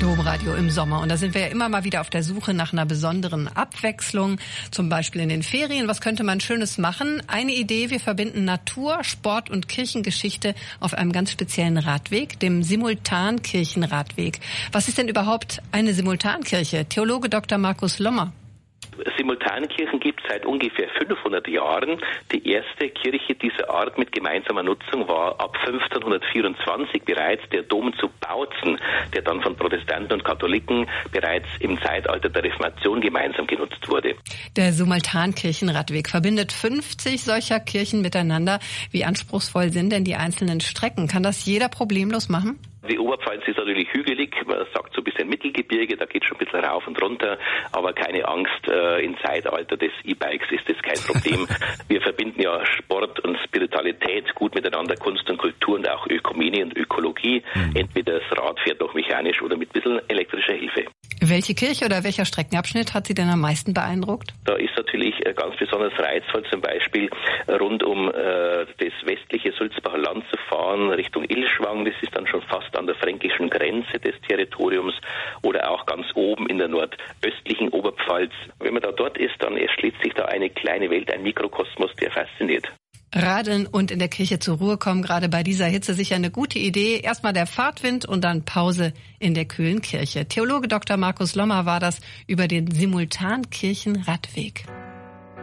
Domradio im Sommer. Und da sind wir ja immer mal wieder auf der Suche nach einer besonderen Abwechslung. Zum Beispiel in den Ferien. Was könnte man Schönes machen? Eine Idee, wir verbinden Natur, Sport und Kirchengeschichte auf einem ganz speziellen Radweg, dem Simultankirchenradweg. Was ist denn überhaupt eine Simultankirche? Theologe Dr. Markus Lommer. Simultankirchen gibt es seit ungefähr 500 Jahren. Die erste Kirche dieser Art mit gemeinsamer Nutzung war ab 1524 bereits der Dom zu Bautzen, der dann von Protestanten und Katholiken bereits im Zeitalter der Reformation gemeinsam genutzt wurde. Der Simultankirchenradweg verbindet 50 solcher Kirchen miteinander. Wie anspruchsvoll sind denn die einzelnen Strecken? Kann das jeder problemlos machen? Die Oberpfalz ist natürlich hügelig, man sagt so ein bisschen Mittelgebirge, da geht schon ein bisschen rauf und runter, aber keine Angst, im Zeitalter des E-Bikes ist das kein Problem. Wir verbinden ja Sport und Spiritualität gut miteinander, Kunst und Kultur und auch Ökumene und Ökologie. Entweder das Rad fährt noch mechanisch oder mit ein bisschen elektrischer Hilfe. Welche Kirche oder welcher Streckenabschnitt hat Sie denn am meisten beeindruckt? Da ist natürlich ganz besonders reizvoll, zum Beispiel rund um das westliche Sulzbacher Land zu fahren, Richtung Ilschwang, das ist dann schon fast an der fränkischen Grenze des Territoriums, oder auch ganz oben in der nordöstlichen Oberpfalz. Wenn man da dort ist, dann erschließt sich da eine kleine Welt, ein Mikrokosmos, der fasziniert. Radeln und in der Kirche zur Ruhe kommen, gerade bei dieser Hitze sicher eine gute Idee. Erstmal der Fahrtwind und dann Pause in der kühlen Kirche. Theologe Dr. Markus Lommer war das über den Simultankirchenradweg.